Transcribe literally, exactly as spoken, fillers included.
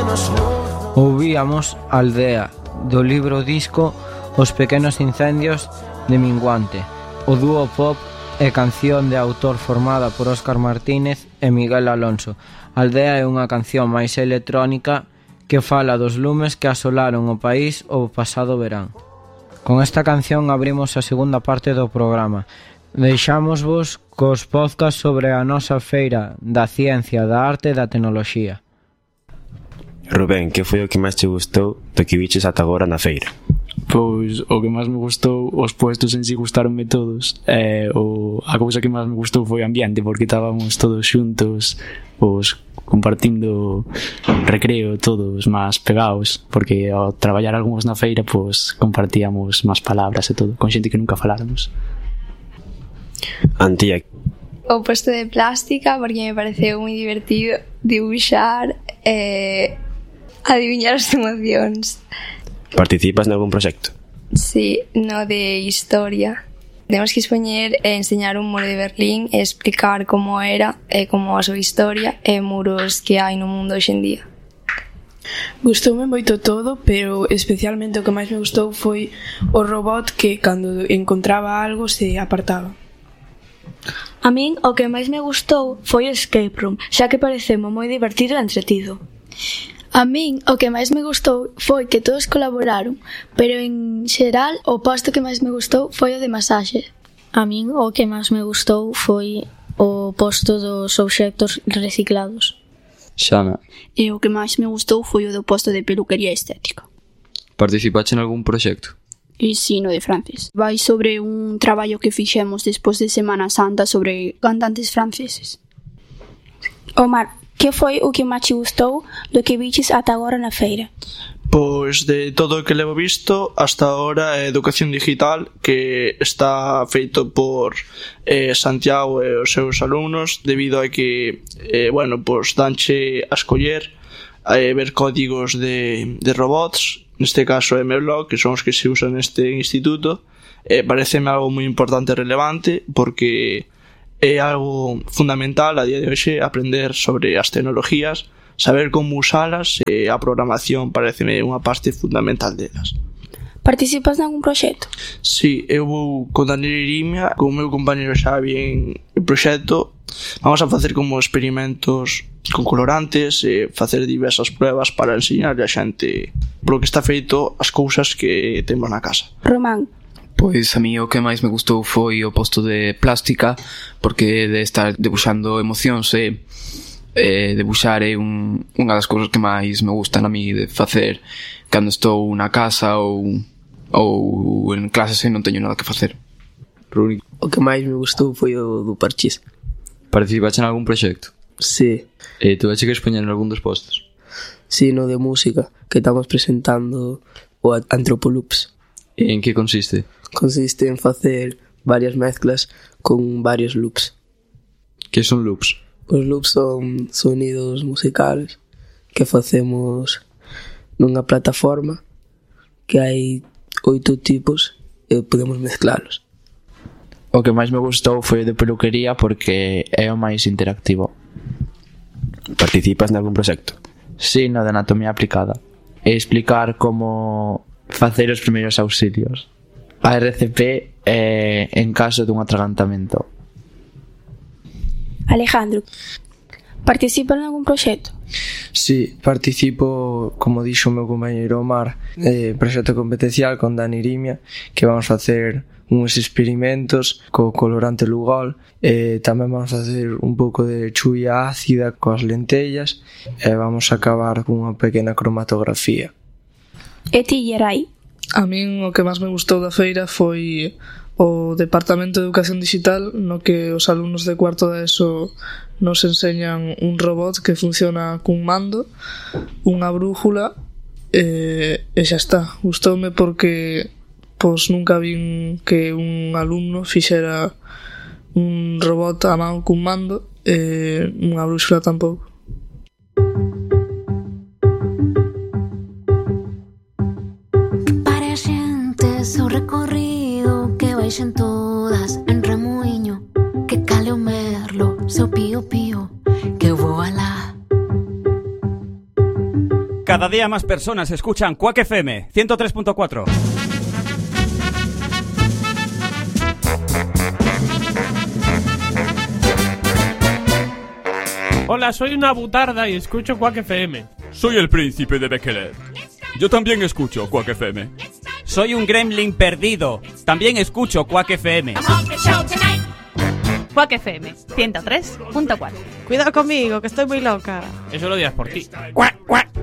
Ouvíamos Aldea, do libro disco Os pequenos incendios de Minguante, o dúo pop e canción de autor formada por Óscar Martínez e Miguel Alonso. Aldea é unha canción máis electrónica que fala dos lumes que asolaron o país o pasado verán. Con esta canción abrimos a segunda parte do programa. Deixámosvos cos podcast sobre a nosa feira da ciencia, da arte e da tecnoloxía. Rubén, que foi o que máis te gustou do que viches ata agora na feira? Pois o que máis me gustou, os puestos en si gustaronme todos, e o, a cousa que máis me gustou foi o ambiente, porque estábamos todos xuntos, pois compartindo recreo, todos máis pegados, porque ao traballar algúns na feira, pois compartíamos máis palabras e todo, con xente que nunca faláramos. Antía. O posto de plástica, porque me pareceu moi divertido dibuixar e eh, adiviñar as emocións. Participas nalgún proxecto? Sí, no de historia. Temos que expoñer e enseñar un muro de Berlín e explicar como era e como a súa historia e muros que hai no mundo hoxe en día. Gustoume moito todo, pero especialmente o que máis me gustou foi o robot que cando encontraba algo se apartaba. A min o que máis me gustou foi o escape room, xa que pareceme moi divertido e entretido. A min o que máis me gustou foi que todos colaboraron, pero en xeral o posto que máis me gustou foi o de masaxe. A min o que máis me gustou foi o posto dos obxectos reciclados. Xana. E o que máis me gustou foi o do posto de peluquería estética. Participaste en algún proxecto? E si, no de francés. Vai sobre un traballo que fixemos despois de Semana Santa sobre cantantes franceses. Omar, que foi o que máis te gustou do que viches ata agora na feira? Pois de todo o que levo visto hasta agora é educación digital, que está feito por eh, Santiago e os seus alumnos, debido a que eh, bueno, pois danche a escoller eh, ver códigos de, de robots, neste caso MBlock, que son os que se usan neste instituto. eh, pareceme algo moi importante e relevante, porque é algo fundamental a día de hoxe aprender sobre as tecnologías, saber como usalas, e a programación pareceme unha parte fundamental delas. Participas nalgún proxecto? Si, eu vou con Daniel Irimia, con o meu compañero Xavi en o proxecto. Vamos a facer como experimentos con colorantes e facer diversas pruebas para enseñarle a xente polo que está feito as cousas que temos na casa. Román. Pois a mí o que máis me gustou foi o posto de plástica, porque de estar debuxando emocións e eh, debuxar é un, unha das cousas que máis me gustan a mí de facer cando estou na casa ou, ou en clases e non teño nada que facer. O que máis me gustou foi o do parchís. Participaste en algún proxecto? Sí. E tú ache que expoñer en algún dos postos? Sí, no de música, que estamos presentando o Antropoloops. E en que consiste? Consiste en facer varias mezclas con varios loops. Que son loops? Os loops son sonidos musicales que facemos nunha plataforma que hai oito tipos e podemos mezclalos. O que máis me gustou foi o de peluquería, porque é o máis interactivo. Participas nalgún proxecto? Sí, no de anatomía aplicada. E explicar como facer os primeiros auxilios. A R C P eh, en caso dun atragantamento. Alejandro, participa en algún proxecto? Sí, participo, como dixo o meu compañeiro Omar, eh, proxecto competencial con Dani Irimia, que vamos facer uns experimentos co colorante Lugol, e tamén vamos facer un pouco de chuvia ácida coas lentellas, e vamos a acabar cunha pequena cromatografía. E ti, Yeray? A min o que máis me gustou da feira foi o Departamento de Educación Digital, no que os alumnos de cuarto de ESO nos enseñan un robot que funciona cun mando, unha brújula, e, e xa está. Gustoume porque pois nunca vin que un alumno fixera un robot a man cun mando e unha brúxula tampouco. Seu recorrido que baixen todas en remuiño, que cale o merlo, seu pío pío, que eu vou alá. Cada día más personas escuchan Quack F M ciento tres punto cuatro. Hola, soy una butarda y escucho Quack F M. Soy el príncipe de Bekele. Yo también escucho Quack F M. Soy un gremlin perdido. También escucho Quack F M. Quack F M ciento tres punto cuatro. Cuidado conmigo, que estoy muy loca. Eso lo dirás por ti. Quack, quack.